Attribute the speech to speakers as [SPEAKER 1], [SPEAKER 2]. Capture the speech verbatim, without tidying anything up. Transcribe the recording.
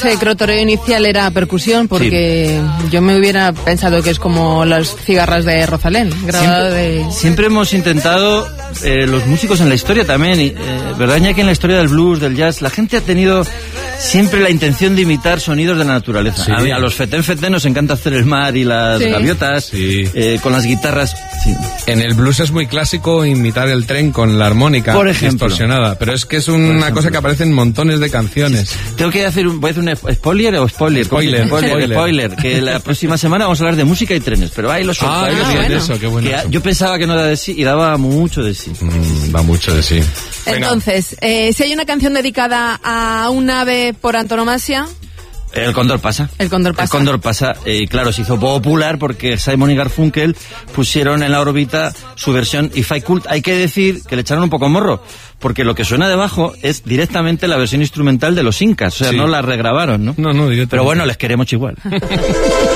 [SPEAKER 1] Ese crotoreo inicial era percusión, porque sí. Yo me hubiera pensado que es como las cigarras de Rosalén, grabado
[SPEAKER 2] siempre,
[SPEAKER 1] de...
[SPEAKER 2] Siempre hemos intentado, eh, los músicos en la historia también, y, eh, ¿verdad, Iñaki? En la historia del blues, del jazz, la gente ha tenido siempre la intención de imitar sonidos de la naturaleza. Sí. A, mí, a los fetén fetén nos encanta hacer el mar y las sí. gaviotas, sí. eh, con las guitarras. Sí.
[SPEAKER 3] En el blues es muy clásico imitar el tren con la armónica
[SPEAKER 2] Por ejemplo.
[SPEAKER 3] distorsionada, pero es que es una cosa que aparece en montones de canciones.
[SPEAKER 2] Tengo que hacer un, voy a hacer un spoiler o spoiler.
[SPEAKER 3] Spoiler,
[SPEAKER 2] spoiler,
[SPEAKER 3] spoiler.
[SPEAKER 2] spoiler, que la próxima semana vamos a hablar de música y trenes, pero ahí lo suelto.
[SPEAKER 3] Ah,
[SPEAKER 2] ahí lo
[SPEAKER 3] bien,
[SPEAKER 1] bueno.
[SPEAKER 3] eso, qué bueno.
[SPEAKER 2] Que
[SPEAKER 3] eso.
[SPEAKER 2] Yo pensaba que no era de sí y daba mucho de sí.
[SPEAKER 3] Mm, va mucho de sí. Venga.
[SPEAKER 1] Entonces, eh, si hay una canción dedicada a un ave por antonomasia...
[SPEAKER 2] El Cóndor pasa.
[SPEAKER 1] El Cóndor pasa.
[SPEAKER 2] El Cóndor pasa, y eh, claro, se hizo popular porque Simon y Garfunkel pusieron en la órbita su versión If I Could. Hay que decir que le echaron un poco morro, porque lo que suena debajo es directamente la versión instrumental de los Incas, o sea, sí. no la regrabaron, ¿no?
[SPEAKER 3] No, no, directamente.
[SPEAKER 2] Pero bueno, les queremos igual.